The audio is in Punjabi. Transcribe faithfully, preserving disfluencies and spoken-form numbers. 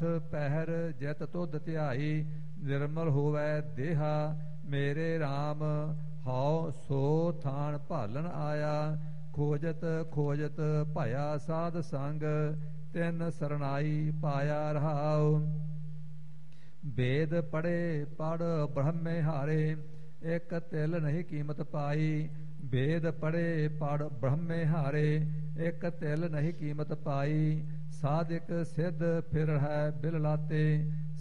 ਪਹਿਰ ਜਿਤ ਤੁਧ ਧਿਆਈ, ਨਿਰਮਲ ਹੋਵੈ ਦੇਹਾ ਮੇਰੇ RAM। ਹਉ ਸੋ ਥਾਨ ਭਾਲਣ ਆਇਆ, ਖੋਜਤ ਖੋਜਤ ਭਇਆ ਸਾਧ ਸੰਗ, ਤਿਨ ਸਰਨਾਈ ਪਾਇਆ ਰਹਾਉ। ਵੇਦ ਪੜ੍ਹੇ ਪੜ੍ਹ ਬ੍ਰਹਮੇ ਹਾਰੇ, ਇਕ ਤਿਲ ਨਹੀਂ ਕੀਮਤ ਪਾਈ। ਵੇਦ ਪੜ੍ਹੇ ਪੜ੍ਹ ਬ੍ਰਹਮੇ ਹਾਰੇ, ਇਕ ਤਿਲ ਨਹੀਂ ਕੀਮਤ ਪਾਈ। ਸਾਧਿਕ ਸਿੱਧ ਫਿਰ ਹੈ ਬਿਲ ਲਾਤੇ,